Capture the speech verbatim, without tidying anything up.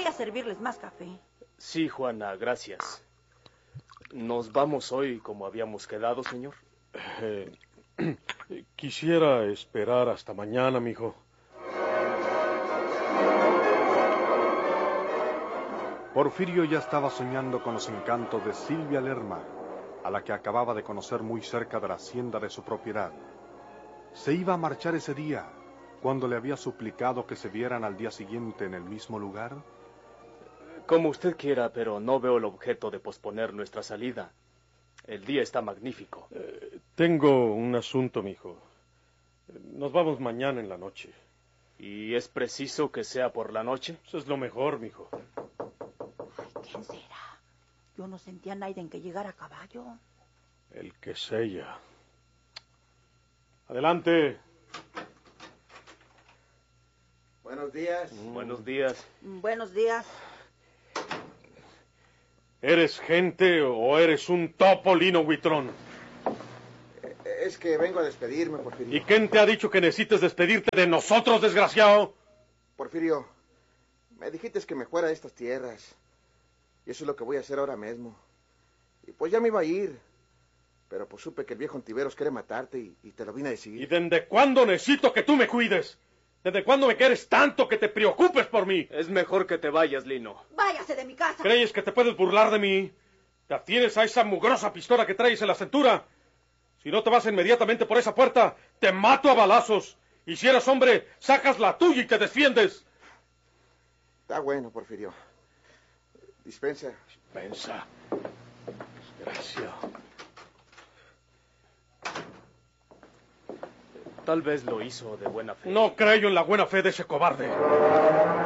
voy a servirles más café. Sí, Juana, gracias. ¿Nos vamos hoy como habíamos quedado, señor? Eh, quisiera esperar hasta mañana, mijo. Porfirio ya estaba soñando con los encantos de Silvia Lerma, a la que acababa de conocer muy cerca de la hacienda de su propiedad. Se iba a marchar ese día, cuando le había suplicado que se vieran al día siguiente en el mismo lugar. Como usted quiera, pero no veo el objeto de posponer nuestra salida. El día está magnífico. Eh, tengo un asunto, mijo. Nos vamos mañana en la noche. ¿Y es preciso que sea por la noche? Eso es lo mejor, mijo. Ay, ¿quién será? Yo no sentía a nadie en que llegara a caballo. El que sella. Adelante. Buenos días. Mm. Buenos días. Buenos días. ¿Eres gente o eres un topo, Lino Huitrón? Es que vengo a despedirme, Porfirio. ¿Y quién te ha dicho que necesites despedirte de nosotros, desgraciado? Porfirio, me dijiste que me fuera de estas tierras. Y eso es lo que voy a hacer ahora mismo. Y pues ya me iba a ir. Pero pues supe que el viejo Ontiveros quiere matarte y, y te lo vine a decir. ¿Y desde cuándo necesito que tú me cuides? ¿Desde cuándo me quieres tanto que te preocupes por mí? Es mejor que te vayas, Lino. Váyase de mi casa. ¿Crees que te puedes burlar de mí? ¿Te atienes a esa mugrosa pistola que traes en la cintura? Si no te vas inmediatamente por esa puerta, te mato a balazos. Y si eres hombre, sacas la tuya y te defiendes. Está bueno, Porfirio. Dispensa. Dispensa. Desgracia. Tal vez lo hizo de buena fe. No creo en la buena fe de ese cobarde.